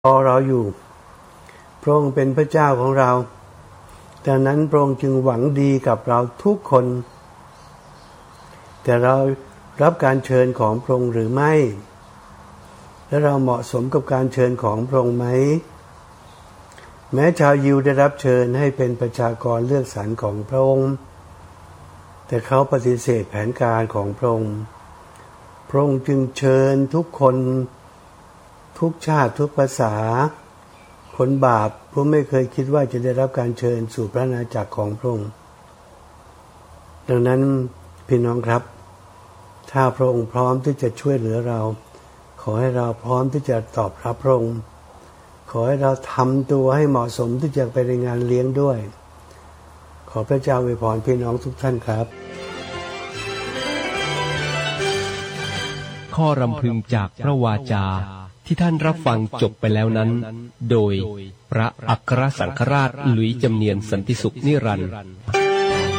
รอเราอยู่พระองค์เป็นพระเจ้าของเราดังนั้นพระองค์จึงหวังดีกับเราทุกคนแต่เรารับการเชิญของพระองค์หรือไม่และเราเหมาะสมกับการเชิญของพระองค์ไหมแม้ชาวยิวได้รับเชิญให้เป็นประชากรเลือกสรรของพระองค์แต่เขาปฏิเสธแผนการของพระองค์พระองค์จึงเชิญทุกคนทุกชาติทุกภาษาคนบาปผู้ไม่เคยคิดว่าจะได้รับการเชิญสู่พระอาณาจักรของพระองค์ดังนั้นพี่น้องครับถ้าพระองค์พร้อมที่จะช่วยเหลือเราขอให้เราพร้อมที่จะตอบรับพระองค์ขอให้เราทำตัวให้เหมาะสมที่จะไปในงานเลี้ยงด้วยขอพระเจ้าอวยพรพี่น้องทุกท่านครับข้อรำพึงจากพระวาจาที่ท่านรับฟังจบไปแล้วนั้นโดยพระอัครสังฆราชหลุยส์จำเนียนสันติสุขนิรันดร์